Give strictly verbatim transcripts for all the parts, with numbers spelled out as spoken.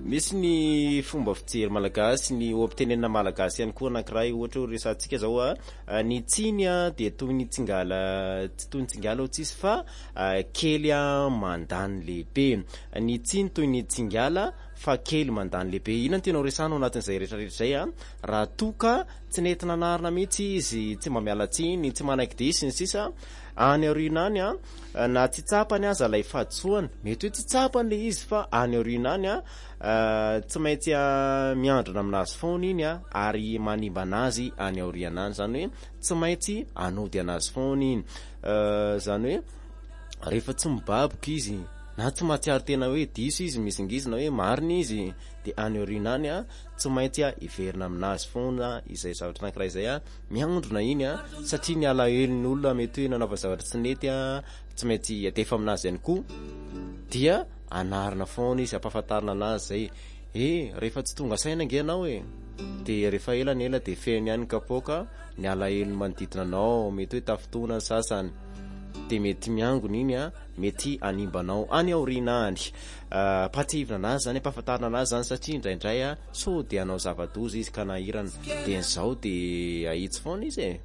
misy ny fomba fijery malagasy ny ompitenenina malagasy ihany koa anankiray ohatra hoe resantsika zao a ny tsiny a de toy ny tsingala tsy toy ny tsingala ho tsisy fa kely a mandany lehibe ny tsiny toy ny tsingala fa kely mandany lehibe inona ny tena resana ao anatin'izay rehetrarehetra zay a raha toka tsy nentina anarina mihitsy izy tsy mamiala tsiny tsy manaiky disy ny sisa any aoriana any a na tsy tsapany aza lay fahadsoany mety hoe tsy tsapany le izy fa any aoriana any a tsy maintsy miandrona aminazy foana iny a ary manimba anazy any aoriana any zany hoe tsy maintsy anody anazy foana iny zany hoe rehefa tsy mibaboka izy na tsy mahatsiaro tena hoe diso izy misingizina hoe marina izy de any aoriana any a tsy maintsy a iverina aminazy foana izay zavatra anankiray zay a miandrona iny a satria ny alahelon'ny olona mety hoe nanaova zavatra tsy nety a tsy maintsy atefa aminazy ihany koa dia anarina foana izy ampahafantarina anazy zay eh rehefa tsy tonga saina nge anao e de rehefa ela ela de feno ihany kapoka ny alahelony manodidina anao mety hoe tafitona sasany de mety miangona iny a mety animbanao any aoriana any patsivina anazy zany ampahafantarina anazy zany satria indraindray a so de anao zava-doza izy ka nahirana de nzao de ahitsy foana izy e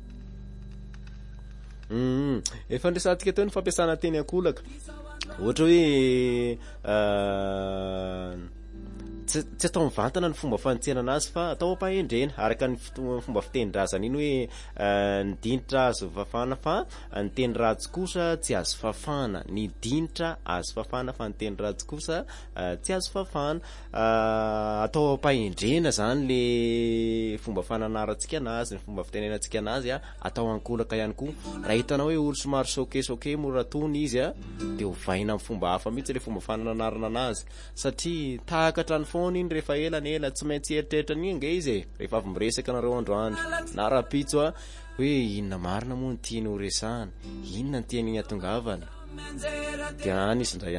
mm efa ndresantsika teo ny fampiasana teny akolaka ohatra hoe tsy atao mivantana ny fomba fanitsena anazy fa atao ampahendrena araka ny fomba fitendrazana iny hoe ny dinitra azo fafana fa ny teny ratsy kosa tsy azo fafana ny dinitra azo fafana fa ny teny ratsy kosa tsy azo fafana atao ampahendrena zany le fomba fananarantsika anazy ny fomba fitenenantsika anazy a atao ankolaka ihany koa raha hitanao hoe olo somary sokesoke moratony izy a de hovaina amin'ny fomba hafa mihitsy le fomba fananarana anazy satria tahakatra ny foana iny rehefa ela ny ela tsy maintsy eritreritra ny nge izy e rehefa avy miresaka nareo androandro na rapitso a hoe inona marina moa ny tiany ho resahana inona ny tiany atongavana de any izy ndray